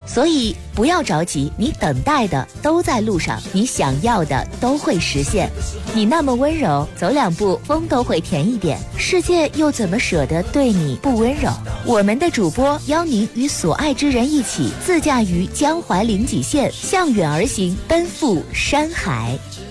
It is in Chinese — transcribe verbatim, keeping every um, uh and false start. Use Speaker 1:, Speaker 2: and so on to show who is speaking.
Speaker 1: 所以不要着急，你等待的都在路上，你想要的都会实现。你那么温柔，走两步风都会甜一点，世界又怎么舍得对你不温柔？我们的主播邀您与所爱之人一起自驾于江淮临济县，向远而行，奔赴山海。